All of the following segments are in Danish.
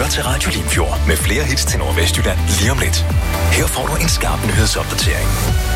lytter til Radio Limfjord med flere hits til Nordvestjylland lige om lidt. Her får du en skarp nyhedsopdatering.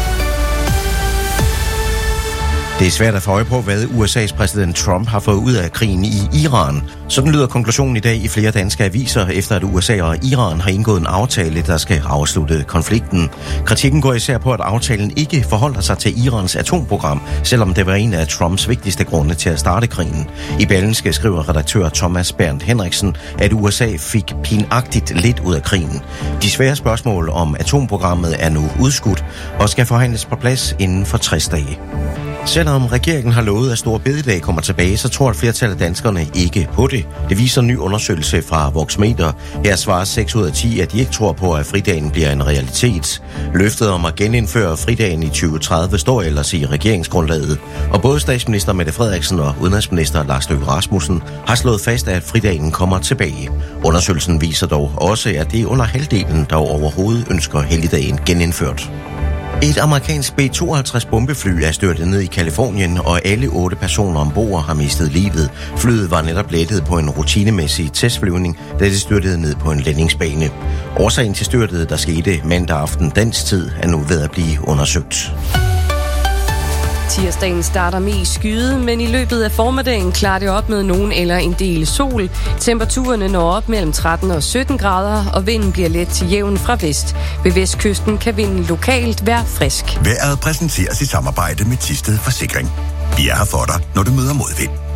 Det er svært at få øje på, hvad USA's præsident Trump har fået ud af krigen i Iran. Sådan lyder konklusionen i dag i flere danske aviser, efter at USA og Iran har indgået en aftale, der skal afslutte konflikten. Kritikken går især på, at aftalen ikke forholder sig til Irans atomprogram, selvom det var en af Trumps vigtigste grunde til at starte krigen. I Berlingske skriver redaktør Thomas Bernd Henriksen, at USA fik pinagtigt lidt ud af krigen. De svære spørgsmål om atomprogrammet er nu udskudt og skal forhandles på plads inden for 60 dage. Selvom regeringen har lovet, at Store Bededag kommer tilbage, så tror et flertal af danskerne ikke på det. Det viser en ny undersøgelse fra Voxmeter. Her svarer 6 ud af 10, at de ikke tror på, at fridagen bliver en realitet. Løftet om at genindføre fridagen i 2030 står ellers i regeringsgrundlaget. Og både statsminister Mette Frederiksen og udenrigsminister Lars Løkke Rasmussen har slået fast, at fridagen kommer tilbage. Undersøgelsen viser dog også, at det er under halvdelen, der overhovedet ønsker helligdagen genindført. Et amerikansk B-52 bombefly er styrtet ned i Californien, og alle 8 personer ombord har mistet livet. Flyet var netop lettet på en rutinemæssig testflyvning, da det styrtede ned på en landingsbane. Årsagen til styrtet, der skete mandag aften dansk tid, er nu ved at blive undersøgt. Tirsdagen starter mest skyet, men i løbet af formiddagen klarer det op med nogen eller en del sol. Temperaturerne når op mellem 13 og 17 grader, og vinden bliver let til jævn fra vest. Ved vestkysten kan vinden lokalt være frisk. Vejret præsenteres i samarbejde med Thisted Forsikring. Vi er her for dig, når du møder modvind.